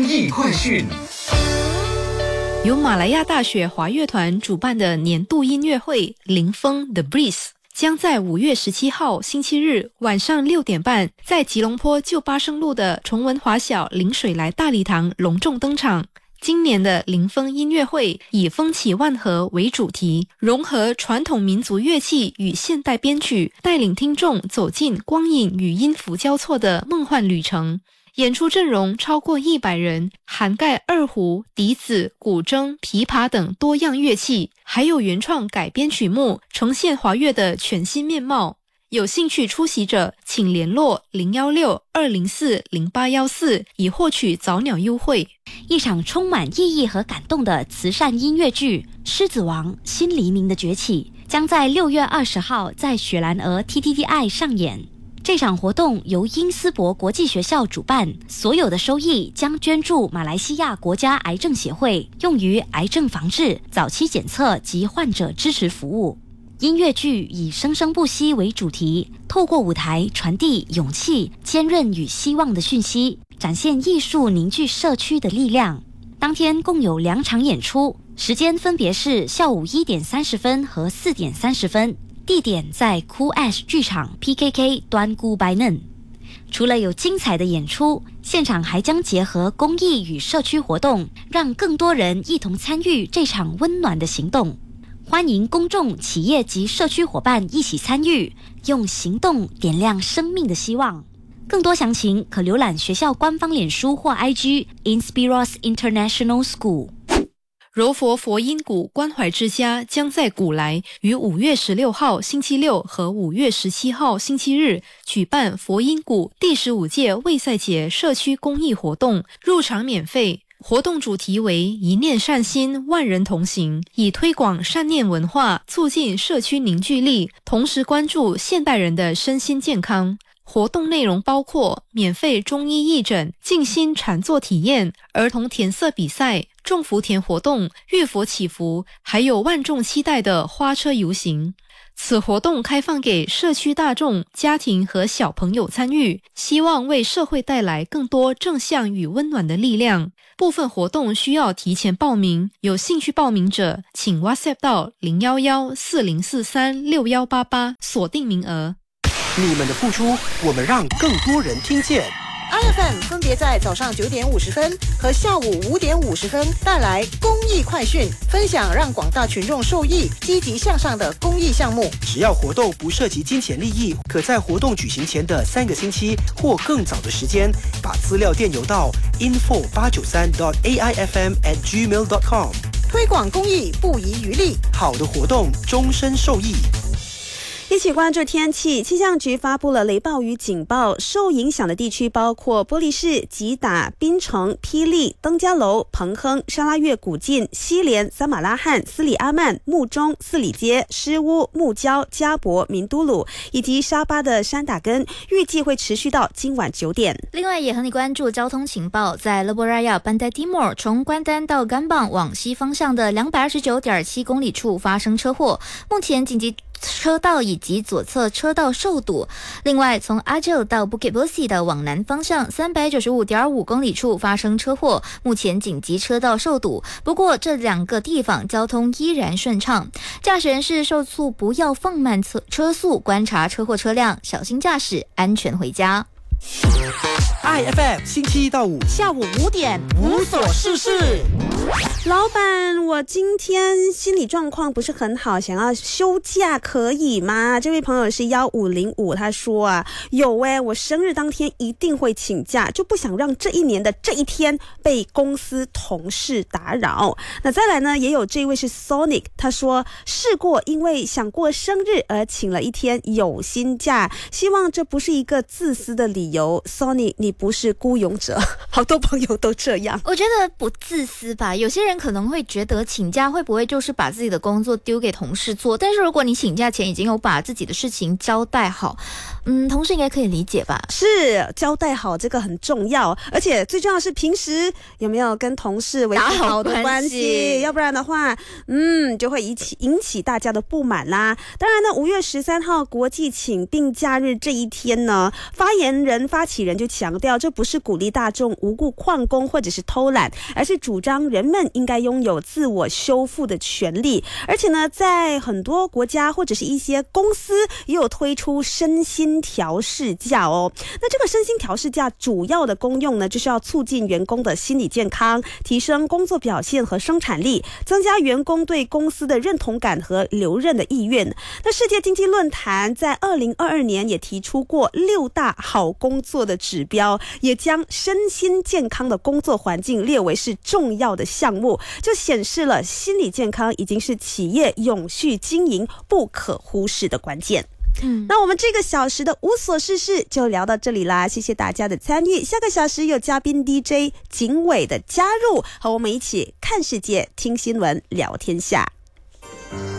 艺快讯。 由马来亚大学华乐团主办的年度音乐会林峰 The Breeze 将在5月17号星期日晚上6点半在吉隆坡旧巴生路的崇文华小临水来大礼堂隆重登场。今年的林峰音乐会以风起万和为主题，融合传统民族乐器与现代编曲，带领听众走进光影与音符交错的梦幻旅程。演出阵容超过100人，涵盖二胡、笛子、古筝、琵琶等多样乐器，还有原创改编曲目，呈现华乐的全新面貌。有兴趣出席者请联络016-204-0814以获取早鸟优惠。 一场充满意义和感动的慈善音乐剧《狮子王：新黎明的崛起》将在6月20号在雪兰莪 TTDI 上演。这场活动由因斯伯国际学校主办，所有的收益将捐助马来西亚国家癌症协会，用于癌症防治、早期检测及患者支持服务。音乐剧以生生不息为主题，透过舞台传递勇气、坚韧与希望的讯息，展现艺术凝聚社区的力量。当天共有2场演出，时间分别是下午1点30分和4点30分，地点在 Cool Ash 剧场 PKK 端固拜嫩。除了有精彩的演出，现场还将结合公益与社区活动，让更多人一同参与这场温暖的行动。欢迎公众、企业及社区伙伴一起参与，用行动点亮生命的希望。更多详情可浏览学校官方脸书或 IG Inspiros International School。 柔佛佛音谷关怀之家将在古来于5月16号星期六和5月17号星期日举办佛音谷第15届卫赛节社区公益活动，入场免费。活动主题为一念善心，万人同行，以推广善念文化，促进社区凝聚力，同时关注现代人的身心健康。活动内容包括免费中医义诊、静心禅坐体验、儿童填色比赛、种福田活动、浴佛祈福，还有万众期待的花车游行。此活动开放给社区大众、家庭和小朋友参与，希望为社会带来更多正向与温暖的力量。部分活动需要提前报名，有兴趣报名者请 WhatsApp 到011-4043-6188锁定名额。 你们的付出，我们让更多人听见。 IFM 分别在早上9点50分和下午5点50分带来公益快讯，分享让广大群众受益、积极向上的公益项目。 只要活动不涉及金钱利益，可在活动举行前的3个星期或更早的时间，把资料电邮到 info893.aifm@gmail.com。 推广公益不遗余力， 好的活动终身受益。 一起关注天气，气象局发布了雷暴雨警报，受影响的地区包括玻璃市、吉打、槟城、霹雳、登嘉楼、彭亨、沙拉越古晋、西连、撒马拉罕、斯里阿曼、木中、四里街、诗乌、木礁、加博、明都鲁以及沙巴的山打根，预计会持续到今晚9点。 另外也和你关注交通情报，在勒布拉亚班代蒂莫从关丹到甘榜往西方向的229.7公里处发生车祸，目前紧急车道以及左侧车道受堵。另外从阿旧到 Bukit Besi 的往南方向395.5公里处发生车祸，目前紧急车道受堵，不过这2个地方交通依然顺畅。驾驶人士受促不要放慢车速，观察车祸车辆，小心驾驶，安全回家。 IFM 星期1到5 下午5点无所事事。 老板，我今天心理状况不是很好，想要休假可以吗？这位朋友是1505，他说啊，有我生日当天一定会请假，就不想让这一年的这一天被公司同事打扰。那再来呢，也有这位是 Sonic， 他说试过因为想过生日而请了一天有薪假，希望这不是一个自私的理由。Sonic， 你不是孤勇者，好多朋友都这样。 我觉得不自私吧， 有些人可能会觉得请假会不会就是把自己的工作丢给同事做，但是如果你请假前已经有把自己的事情交代好，同事应该可以理解吧？ 是，交代好这个很重要，而且最重要的是平时有没有跟同事维持好的关系，要不然的话就会引起大家的不满啦。当然呢，5月13号国际请病假日这一天呢，发起人就强调，这不是鼓励大众无故旷工或者是偷懒，而是主张人们应该拥有自我修复的权利。而且呢，在很多国家或者是一些公司也有推出身心调试假哦。那这个身心调试假主要的功用呢，就是要促进员工的心理健康，提升工作表现和生产力，增加员工对公司的认同感和留任的意愿。那世界经济论坛在2022年也提出过6大好工作的指标，也将身心健康的工作环境列为是重要的项目，就显示了心理健康已经是企业永续经营不可忽视的关键。那我们这个小时的无所事事就聊到这里啦，谢谢大家的参与。下个小时有嘉宾 DJ 景伟的加入，和我们一起看世界、听新闻、聊天下。